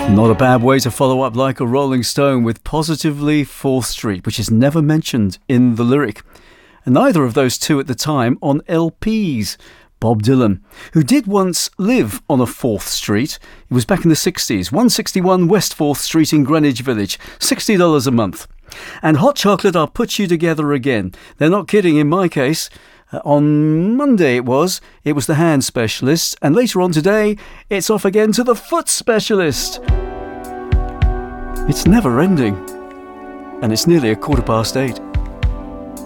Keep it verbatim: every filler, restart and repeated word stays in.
Not a bad way to follow up Like a Rolling Stone with Positively fourth Street, which is never mentioned in the lyric. And neither of those two at the time on L Ps. Bob Dylan, who did once live on a fourth Street. It was back in the sixties, one sixty-one West fourth Street in Greenwich Village, sixty dollars a month. And Hot Chocolate, I'll Put You Together Again. They're not kidding in my case. Uh, on Monday it was, it was the hand specialist, and later on today, it's off again to the foot specialist. It's never ending, and it's nearly a quarter past eight.